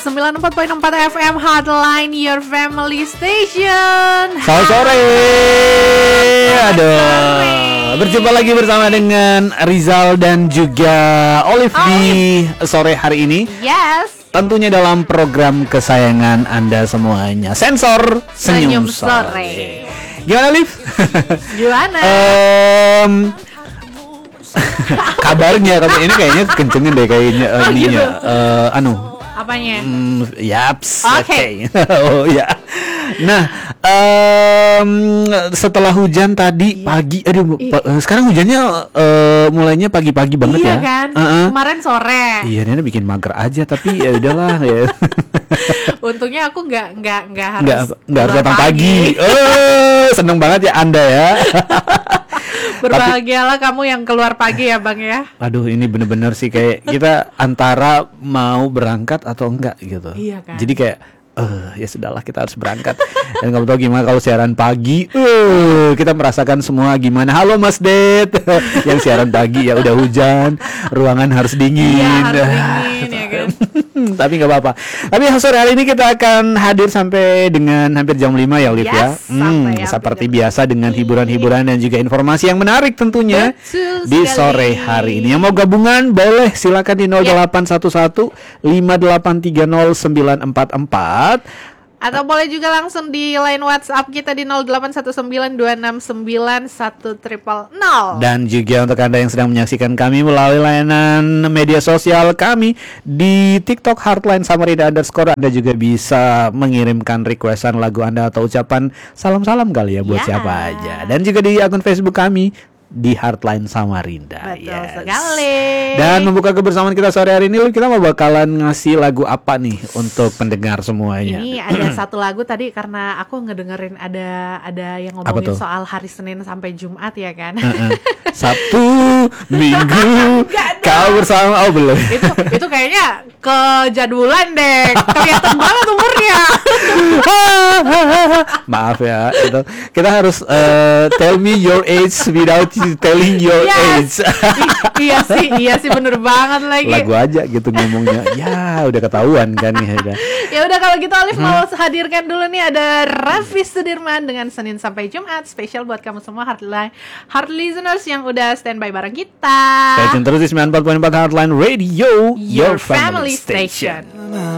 94.4 FM Hotline, your family station. Selamat sore. Berjumpa lagi bersama dengan Rizal dan juga Olive di sore hari ini. Yes. Tentunya dalam program kesayangan Anda semuanya, Sensor Senyum Sore. Gimana, Olive? Gimana? Kabarnya ini kayaknya kencengin deh kayaknya ininya. Apanya? Yaps. Oke. Oh ya. Nah, setelah hujan tadi pagi, sekarang hujannya mulainya pagi-pagi banget iya ya. Kan? Kemarin sore. Iya, ini bikin mager aja, tapi ya udahlah ya. Untungnya aku nggak harus datang pagi. Seneng banget ya Anda ya. Berbahagialah kamu yang keluar pagi ya Bang ya. Aduh, ini bener-bener sih kayak kita antara mau berangkat atau enggak gitu. Iya kan. Jadi kayak ya sudahlah, kita harus berangkat. Dan kamu tahu gimana kalau siaran pagi, kita merasakan semua gimana. Halo Mas Det, yang siaran pagi ya udah hujan, ruangan harus dingin. Iya, harus dingin ya kan. Tapi nggak apa-apa. Tapi sore hari ini kita akan hadir sampai dengan hampir jam 5 ya, Olive ya. Seperti biasa dengan hiburan-hiburan dan juga informasi yang menarik tentunya. Betul di sekali. Sore hari ini. Yang mau gabungan boleh silakan di 0811 5830 944. Atau boleh juga langsung di line WhatsApp kita di 0819269100. Dan juga untuk Anda yang sedang menyaksikan kami melalui layanan media sosial kami di TikTok Heartline Samarinda _ Anda juga bisa mengirimkan requestan lagu Anda atau ucapan salam-salam kali ya buat siapa aja. Dan juga di akun Facebook kami di Heartline Samarinda. Betul sekali. Dan membuka kebersamaan kita sore hari ini, kita mau bakalan ngasih lagu apa nih untuk pendengar semuanya? Ini ada satu lagu tadi karena aku ngedengerin ada yang ngomongin soal hari Senin sampai Jumat ya kan. Sabtu, Minggu, kau bersama belum? Itu kayaknya kejadulan deh. Kelihatan banget umurnya. Maaf ya, itu kita harus tell me your age without telling your age. Iya sih bener banget lagi. Lagu aja gitu ngomongnya. Ya udah ketahuan kan ya. Ya udah kalau gitu Olive mau hadirkan dulu nih ada Raffi Sudirman dengan Senin sampai Jumat spesial buat kamu semua Heart listeners yang udah standby bareng kita. Stay tune terus di 94.4 Heartline Radio, your family station.